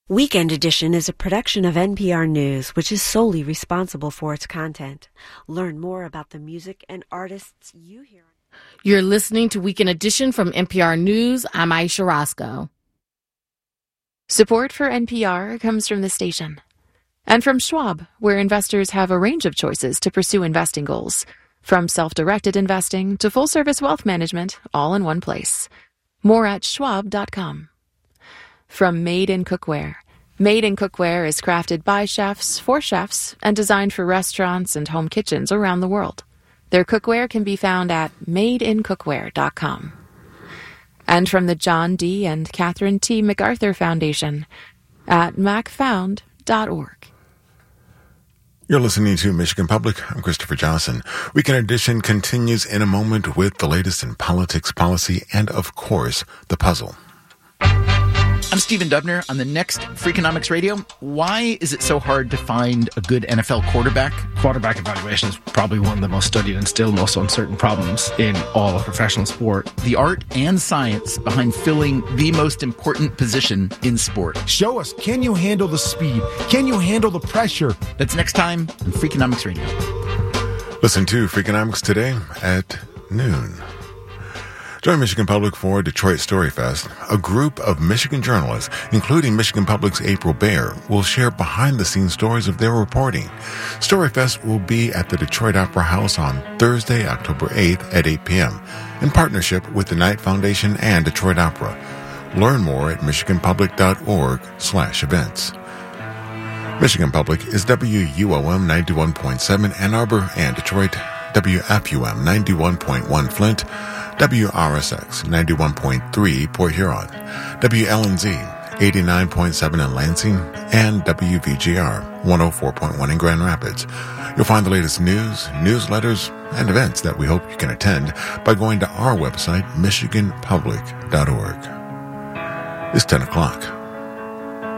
Weekend Edition is a production of NPR News, which is solely responsible for its content. Learn more about the music and artists you hear. You're listening to Weekend Edition from NPR News. I'm Aisha Roscoe. Support for NPR comes from the station and from Schwab, where investors have a range of choices to pursue investing goals, from self-directed investing to full-service wealth management, all in one place. More at schwab.com. From Made in Cookware. Made in Cookware is crafted by chefs, for chefs, and designed for restaurants and home kitchens around the world. Their cookware can be found at madeincookware.com. And from the John D. and Catherine T. MacArthur Foundation at macfound.org. You're listening to Michigan Public. I'm Christopher Johnson. Weekend Edition continues in a moment with the latest in politics, policy, and, of course, the puzzle. I'm Stephen Dubner. On the next Freakonomics Radio, why is it so hard to find a good NFL quarterback? Quarterback evaluation is probably one of the most studied and still most uncertain problems in all of professional sport. The art and science behind filling the most important position in sport. Show us, can you handle the speed? Can you handle the pressure? That's next time on Freakonomics Radio. Listen to Freakonomics today at noon. Join Michigan Public for Detroit Story Fest. A group of Michigan journalists, including Michigan Public's April Baer, will share behind-the-scenes stories of their reporting. Story Fest will be at the Detroit Opera House on Thursday, October 8th at 8 p.m. in partnership with the Knight Foundation and Detroit Opera. Learn more at michiganpublic.org/events. Michigan Public is WUOM 91.7 Ann Arbor and Detroit, WFUM 91.1 Flint, WRSX 91.3 Port Huron, WLNZ 89.7 in Lansing, and WVGR 104.1 in Grand Rapids. You'll find the latest news, newsletters, and events that we hope you can attend by going to our website, michiganpublic.org. It's 10 o'clock.